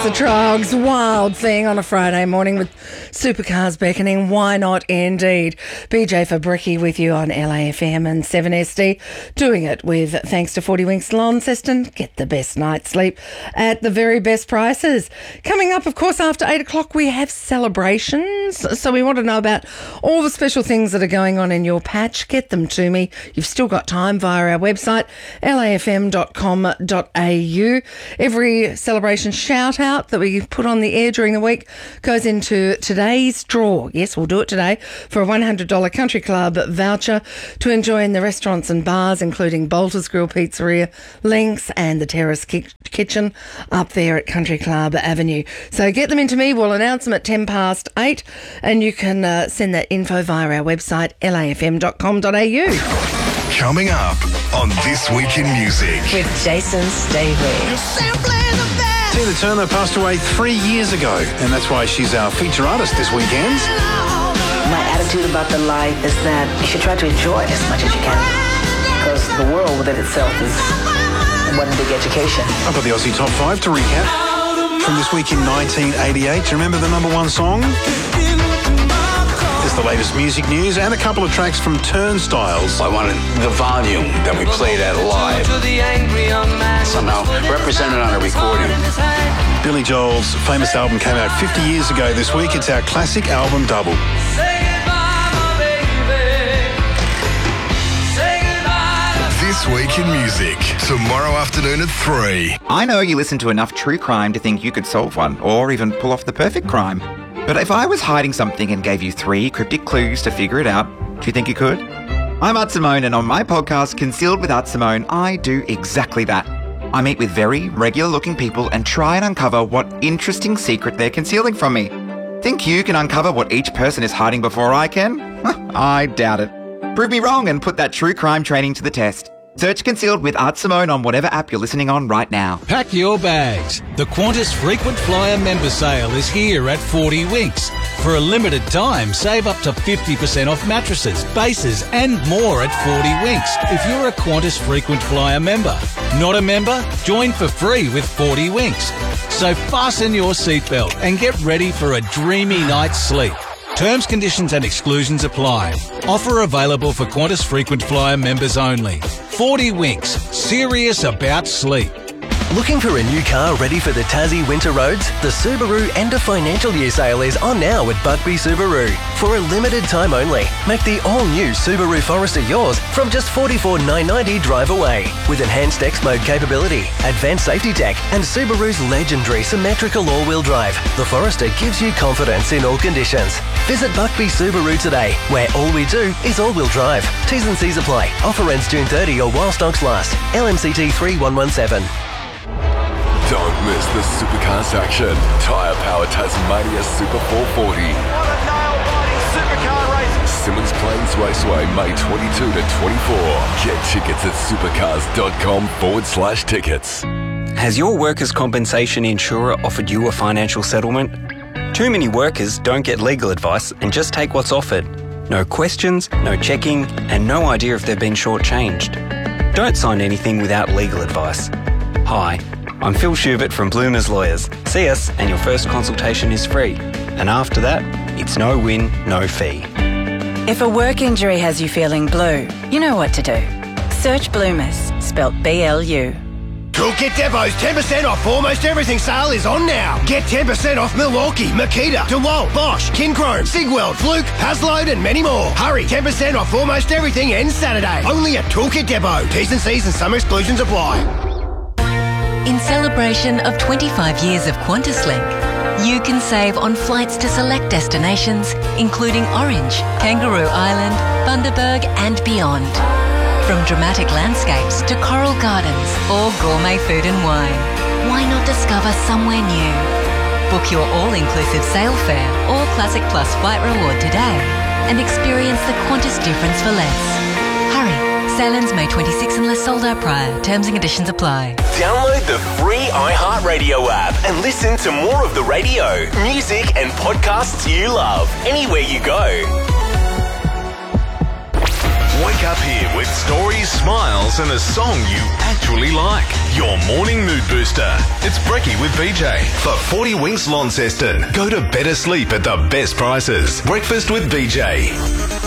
The Trogs, Wild Thing on a Friday morning with Supercars beckoning. Why not indeed? BJ Fabricki with you on LAFM and 7SD. Doing it with thanks to 40 Winks Launceston. Get the best night's sleep at the very best prices. Coming up, of course, after 8 o'clock, we have celebrations. So we want to know about all the special things that are going on in your patch. Get them to me. You've still got time via our website, lafm.com.au. Every celebration shout out that we put on the air during the week goes into today's draw. Yes, we'll do it today for a $100 Country Club voucher to enjoy in the restaurants and bars, including Bolter's Grill Pizzeria, Links and the Terrace Kitchen up there at Country Club Avenue. So get them into me. We'll announce them at 8:10 and you can send that info via our website, lafm.com.au. Coming up on This Week in Music with Jason Stavely. Tina Turner passed away 3 years ago, and that's why she's our feature artist this weekend. My attitude about the life is that you should try to enjoy it as much as you can, because the world within itself is one big education. I've got the Aussie Top 5 to recap from this week in 1988. Do you remember the number one song? There's the latest music news and a couple of tracks from Turnstiles. I wanted the volume that we played at live somehow represented on a recording. Billy Joel's famous album came out 50 years ago this week. It's our classic album double. This Week in Music, tomorrow afternoon at 3. I know you listen to enough true crime to think you could solve one, or even pull off the perfect crime. But if I was hiding something and gave you 3 cryptic clues to figure it out, do you think you could? I'm Art Simone, and on my podcast, Concealed with Art Simone, I do exactly that. I meet with very regular-looking people and try and uncover what interesting secret they're concealing from me. Think you can uncover what each person is hiding before I can? I doubt it. Prove me wrong and put that true crime training to the test. Search Concealed with Art Simone on whatever app you're listening on right now. Pack your bags. The Qantas Frequent Flyer member sale is here at 40 Winks. For a limited time, save up to 50% off mattresses, bases and more at 40 Winks if you're a Qantas Frequent Flyer member. Not a member? Join for free with 40 Winks. So fasten your seatbelt and get ready for a dreamy night's sleep. Terms, conditions and exclusions apply. Offer available for Qantas Frequent Flyer members only. 40 Winks. Serious about sleep. Looking for a new car ready for the Tassie winter roads? The Subaru End of Financial Year sale is on now at Buckby Subaru. For a limited time only, make the all-new Subaru Forester yours from just $44,990 drive away. With enhanced X-Mode capability, advanced safety tech and Subaru's legendary symmetrical all-wheel drive, the Forester gives you confidence in all conditions. Visit Buckby Subaru today, where all we do is all-wheel drive. T's and C's apply. Offer ends June 30 or while stocks last. LMCT 3117. Don't miss the Supercars action. Tyre Power Tasmania Super 440. What a nail-biting supercar race. Simmons Plains Raceway, May 22 to 24. Get tickets at supercars.com/tickets. Has your workers' compensation insurer offered you a financial settlement? Too many workers don't get legal advice and just take what's offered. No questions, no checking, and no idea if they've been shortchanged. Don't sign anything without legal advice. Hi, I'm Phil Schubert from Bloomers Lawyers. See us and your first consultation is free. And after that, it's no win, no fee. If a work injury has you feeling blue, you know what to do. Search Bloomers, spelt BLU. Toolkit Depot's 10% off almost everything sale is on now. Get 10% off Milwaukee, Makita, DeWalt, Bosch, Kinchrome, Sigweld, Fluke, Hasload and many more. Hurry, 10% off almost everything ends Saturday. Only at Toolkit Depot. T's and C's and some exclusions apply. In celebration of 25 years of QantasLink, you can save on flights to select destinations, including Orange, Kangaroo Island, Bundaberg and beyond. From dramatic landscapes to coral gardens or gourmet food and wine, why not discover somewhere new? Book your all-inclusive sail fare or Classic Plus flight reward today and experience the Qantas difference for less. Hurry! Sale ends May 26 unless sold out prior. Terms and conditions apply. Download the free iHeartRadio app and listen to more of the radio, music and podcasts you love anywhere you go. Wake up here with stories, smiles, and a song you actually like. Your morning mood booster. It's Brekkie with BJ. For 40 Winks Launceston, go to better sleep at the best prices. Breakfast with BJ.